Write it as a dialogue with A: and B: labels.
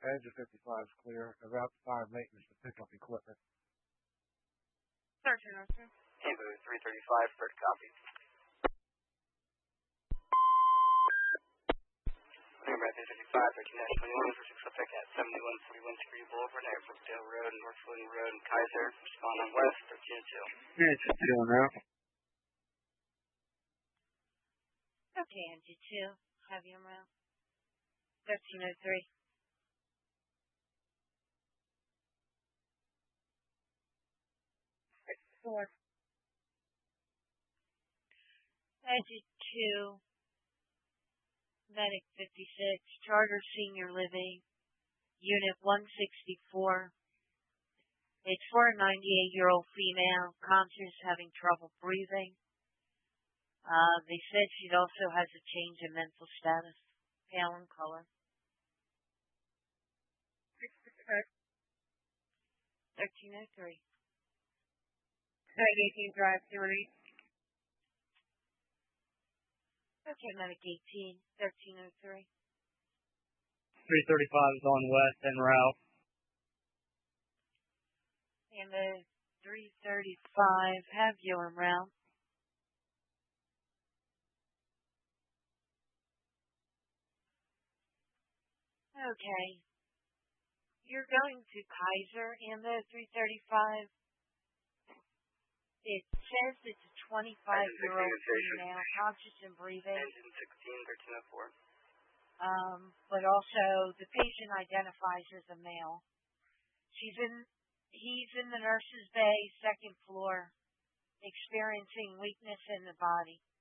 A: Engine 55 is clear. About 5 maintenance to pick up equipment.
B: 13, Arthur.
C: Tango 335, first copy. Number 335, 13-21, for 6 Subject at 7141 Degree Boulevard, near Brookdale Road, North William Road, and Kaiser. Respond on West, 13-2.
A: Yeah, it's 2 now.
B: Okay, Engine 2. Have you around? 1303. 4. Engine 2. Medic 56, Charter Senior Living, Unit 164. It's for a 98-year-old female, conscious, having trouble breathing. They said she also has a change in mental status, pale in color. 1303.
D: 18 Drive, 218.
B: Okay, Medic 18, 1303.
E: 335 is on West en route.
B: And the 335, have you en route? Okay. You're going to Kaiser and the 335. It says it's a 25-year-old female, conscious and breathing.
C: Engine 16, 1304.
B: But also the patient identifies as a male. He's in the nurse's bay, second floor, experiencing weakness in the body.